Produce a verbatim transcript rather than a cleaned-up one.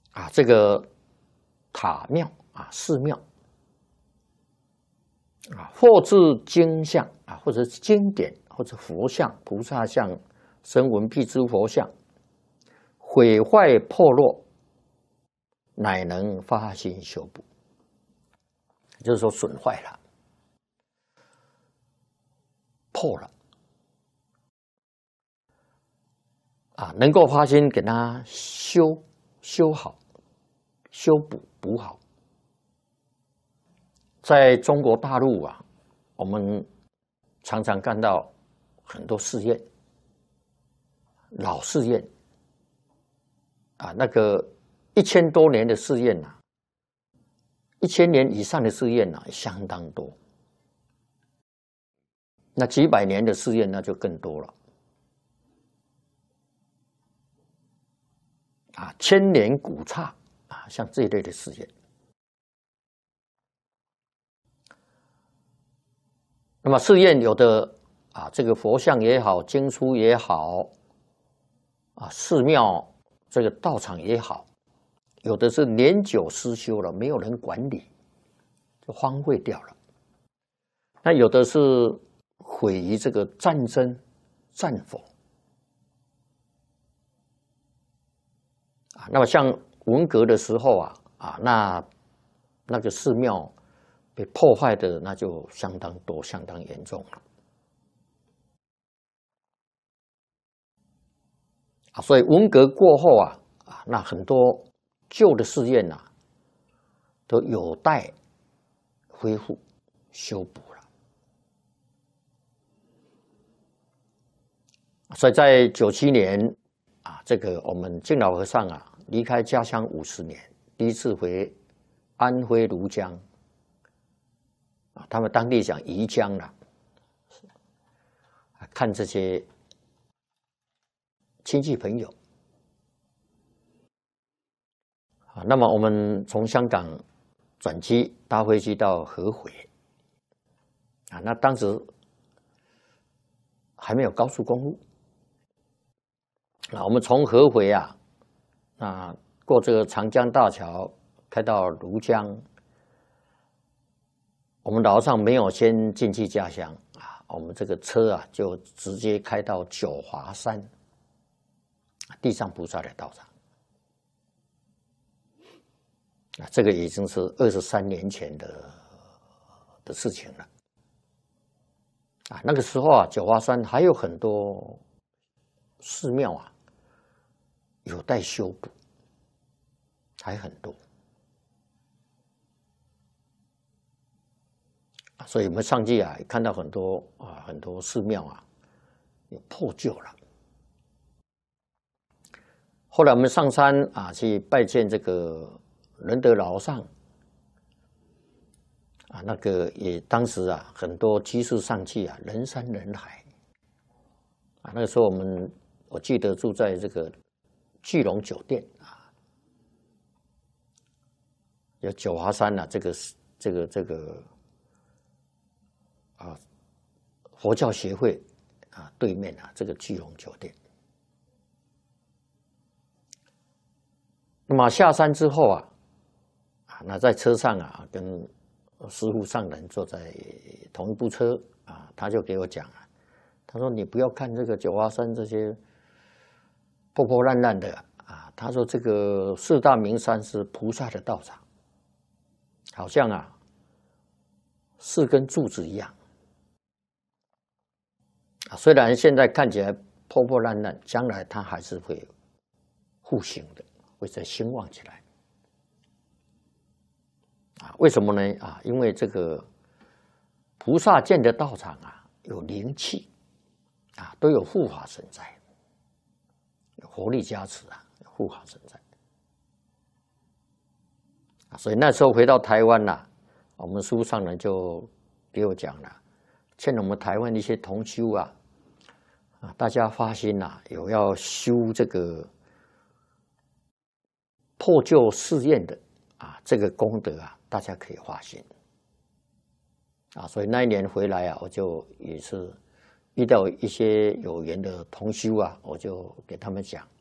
啊，这个塔庙啊，寺庙啊，或是经像啊，或者是经典，或者佛像、菩萨像、声闻辟支佛像，毁坏破落，乃能发心修补。就是说损坏了、破了啊，能够发心给它修修好、修补补好。在中国大陆啊，我们常常看到很多寺院，老寺院啊，那个一千多年的寺院呐，一千年以上的寺院呐，相当多。那几百年的寺院那就更多了啊，千年古刹啊，像这一类的寺院。那么寺院有的啊，这个佛像也好，经书也好，啊，寺庙这个道场也好，有的是年久失修了，没有人管理，就荒废掉了。那有的是毁于这个战争、战火啊。那么像文革的时候啊，啊，那那个寺庙被破坏的那就相当多、相当严重了啊。所以文革过后啊，啊，那很多旧的寺院啊，都有待恢复修补了。所以在九七年啊，这个我们敬老和尚啊离开家乡五十年，第一次回安徽庐江啊，他们当地讲宜江了，看这些亲戚朋友啊。那么我们从香港转机搭飞机到合肥啊，那当时还没有高速公路。那我们从合肥啊，啊过这个长江大桥开到庐江，我们老上没有先进去家乡啊，我们这个车啊就直接开到九华山地藏菩萨的道场啊，这个已经是二十三年前的的事情了啊。那个时候啊，九华山还有很多寺庙啊有待修补，还很多，所以我们上去啊，看到很多啊，很多寺庙啊，有破旧了。后来我们上山啊，去拜见这个仁德老上啊，那个也当时啊，很多居士上去啊，人山人海啊。那个时候我们我记得住在这个聚龙酒店啊，有九华山啊，这个这个这个啊佛教协会啊对面啊，这个聚龙酒店。那么下山之后啊，啊，那在车上啊，跟师父上人坐在同一部车啊，他就给我讲啊，他说你不要看这个九华山这些破破烂烂的啊，他说这个四大名山是菩萨的道场，好像啊是跟柱子一样啊，虽然现在看起来破破烂烂，将来它还是会复兴的，会再兴旺起来啊。为什么呢？啊，因为这个菩萨建的道场啊，有灵气啊，都有护法神在，有活力加持啊，有护法神在啊。所以那时候回到台湾呐，我们书上呢就给我讲了，劝我们台湾的一些同修啊，啊，大家发心呐，有要修这个破旧寺院的啊，这个功德啊，大家可以发心啊。所以那一年回来啊，我就也是遇到一些有缘的同修啊，我就给他们讲